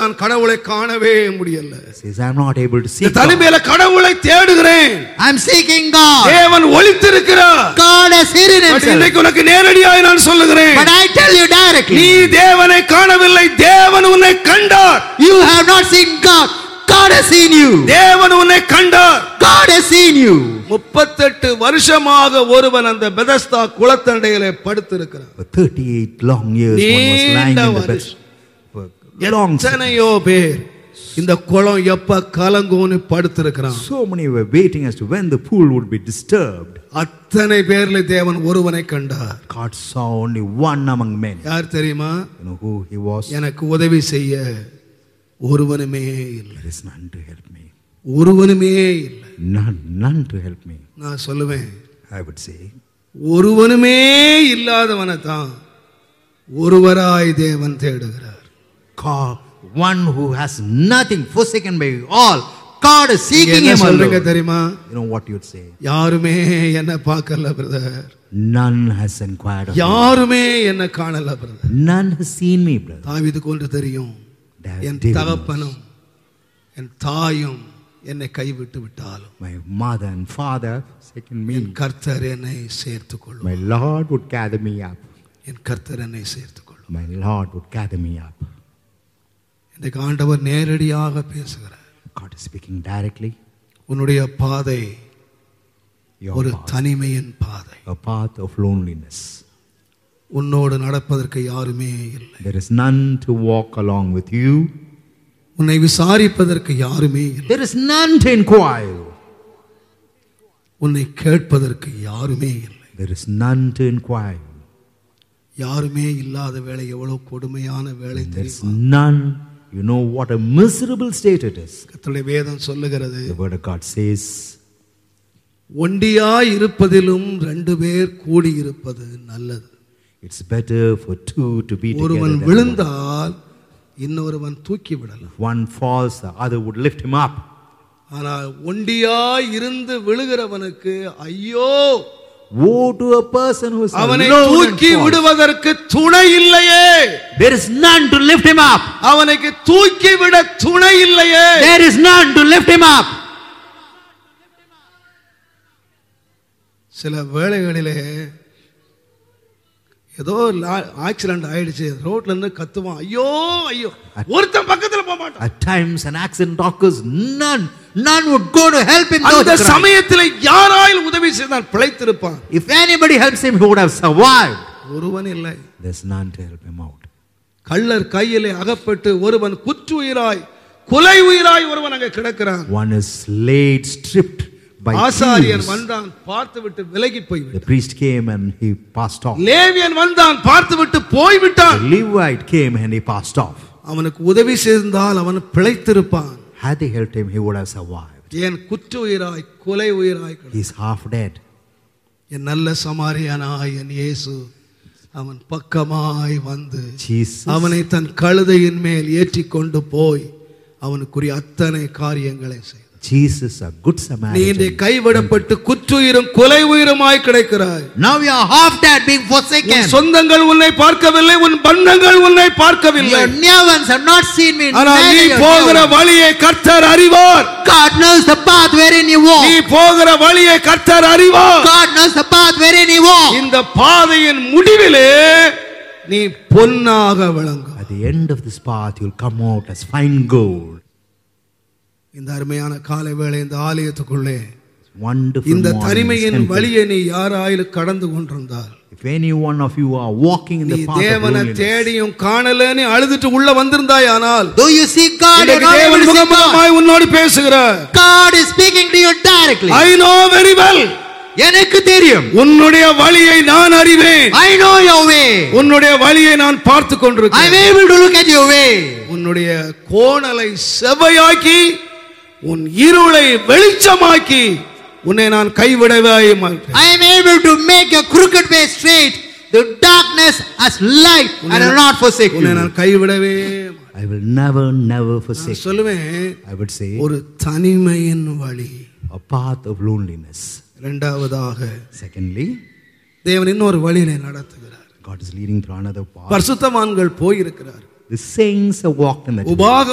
நான் கடவுளை காணவே முடியல. Says I am not able to see. தனிமையில கடவுளை தேடுகிறேன். I am seeking God. தேவன் ஒளித்திருக்கிறார். God has hidden himself. இன்னைக்கு உனக்கு நேரடியாய் நான் சொல்லுகிறேன். But I tell you directly. நீ தேவனை காணவில்லை, தேவன் உன்னை கண்டார். You have not seen God. God has seen you. தேவன் உன்னை கண்டார். God has seen you. 38 வருஷமாக ஒருவன் அந்த Bethesda குளத்தண்டையிலே படுத்திருக்கிறான். For 38 long years one was lying in the bed. எத்தனையோ பேர் இந்த குளம் எப்ப கலங்கும்னு படுத்திருக்கிறான். So many were waiting as to when the pool would be disturbed. அத்தனை பேர்ல தேவன் ஒருவனை கண்டார். God saw only one among men. யார் தெரியுமா? You know who he was? எனக்கு உதவி செய்ய ஒருவனுமே இல்லை. There is none to help me. ஒருவனுமே இல்லை. None to help me. நான் சொல்லுவேன், I would say, ஒருவனுமே இல்லாதவனை தான் ஒருவராய் தேவன் தேடுகிறார். God, one who has nothing, forsaken by all, God is seeking him சொல்றீங்க alone. தெரியுமா? You know what you'd say? யாருமே என்ன பார்க்கல brother. None has inquired of me. யாருமே என்ன காணல brother. None has seen me, brother. தாவீதுக்கு ஒன்று தெரியும், என் தகப்பனும் என் தாயும் என்னை கைவிட்டு விட்டாலும் My mother and father forsaken me. என் கர்த்தர் என்னை சேர்த்துக் கொள்ளும். My Lord would gather me up. என் கர்த்தர் என்னை சேர்த்துக் கொள்ளும். My Lord would gather me up. இன்றைக்கு ஆண்டவர் நேரடியாக பேசுகிறார். God is speaking directly. உன்னுடைய பாதை Your ஒரு path, தனிமையின் பாதை. a path of loneliness. உன்னோடு நடப்பதற்கு யாருமே இல்லை. There is none to walk along with you. உன்னை விசாரிப்பதற்கு யாருமே இல்லை. There is none to inquire. உன்னை கேட்பதற்கு யாருமே இல்லை. There is none to inquire. யாருமே இல்லாத வேலை எவ்வளவு கொடுமையான வேலை There is தெரியுமா? none. You know what a miserable state it is. கர்த்தருடைய வேதம் சொல்லுகிறது, The word of God says, ஒண்டியாய் இருப்பதிலும் 2 பேர் கூடி இருப்பது நல்லது. it's better for two to be together ஒருவன் than one. விழுந்தால் இன்னொருவன் தூக்கி விடலாம். If one falls, the other would lift him up. ஆனால் ஒண்டியாய் இருந்து விழுகிறவனுக்கு ஐயோ, Woe to a person who is அவனை alone and தூக்கி falls. விடுவதற்கு துணை இல்லையே. There is none to lift him up. அவனுக்கு தூக்கி விட துணை இல்லையே. There is none to lift him up. சில வேளைகளிலே ஏதோ ஆக்சிடென்ட் ஆயிடுச்சு, ரோட்ல இருந்து கத்துவான், ஐயோ ஐயோ, ஒருத்தன் பக்கத்துல போக மாட்டான். At times an accident occurs, none would go to help him. அந்த சமயத்தில் யாராயில் உதவி செய்தால் பிழைத்திருப்பான். If anybody helps him, he would have survived. ஒருவன் இல்லை. There's none to help him out. கள்ளர் கையிலே அகப்பட்டு ஒருவன் குற்றுயிராய் கொலை உயிராய் ஒருவன் அங்கே கிடக்கிறான். One is laid, stripped by ஆசாரியன் thieves. வந்தான், பார்த்துவிட்டு விலகி The போய்விட்டான். priest came and he passed off. லேவியன் வந்தான், பார்த்துவிட்டு போய்விட்டான். The Levite came and he passed off. அவனுக்கு உதவி செய்தால் அவன் பிழைத்திருப்பான். Had they helped him, he would have survived. ஏன் குற்றுயிராய் கொலை உயிராய் கிடக்கிறான். He's half dead. என் நல்ல சமாரியனாய் என் இயேசு அவன் பக்கமாய் வந்து Jesus, அவனை தன் கழுதையின் மேல் ஏற்றி கொண்டு போய் அவனுக்குரிய அத்தனை காரியங்களை செய்தார். Jesus, a good நீ Samaritan. இன்றைக்கு கைவிடப்பட்டு குற்றுயிரும் கொலை உயிருமாய் கிடைக்கிறாய். Now you are half dead, being forsaken. உன் சொந்தங்கள் உன்னை பார்க்கவில்லை, உன் பந்தங்கள் உன்னை பார்க்கவில்லை. Your near ones have not seen me. ஆனால் நீ Neither your போகிற near ones. வழியை கர்த்தர் அறிவார். God knows the path wherein you walk. நீ போகிற வழியை கர்த்தர் அறிவார். God knows the path wherein you walk. இந்த பாதையின் முடிவிலே நீ பொன்னாக விளங்கும். At the end of this path, you'll come out as fine gold. இந்த அருமையான காலை வேளை இந்த ஆலயத்துக்குள்ளே Wonderful இந்த morning தனிமையின் temple. வழியை நீ யாராயிலும் கடந்து கொண்டிருந்தால், If any one of you are walking in நீ the path of தேவனை loneliness, தேடியும் காணலன்னு அழுதுட்டு உள்ள வந்திருந்தாய், ஆனால் though you see God, you're இன்றைக்கு not able தேவன் to see God. முகமுகமாய் உன்னோடு பேசுகிறார். God is speaking to you directly. I know very well. எனக்கு தெரியும். உன்னுடைய வழியை நான் அறிவேன். I know your way. உன்னுடைய வழியை நான் பார்த்து I'm கொண்டிருக்கிறேன். able to look at your way. உன்னுடைய கோணலை செவ்வையாக்கி உன் இருளை வெளிச்சமாக்கி உன்னை நான் கைவிடவே மாட்டேன். I am able to make your crooked way straight, the darkness as light, and I will not forsake உன்னை you. நான் கைவிடவே மாட்டேன். I will never forsake you. சொல்லுவேன், I would say ஒரு தனிமையின் வழி. a path of loneliness. இரண்டாவதாக, Secondly, தேவன் இன்னொரு வழியிலே நடத்துகிறார். God is leading through another path. பரிசுத்தவான்கள் போயிருக்கிறார். The saints have walked in that way. உபாக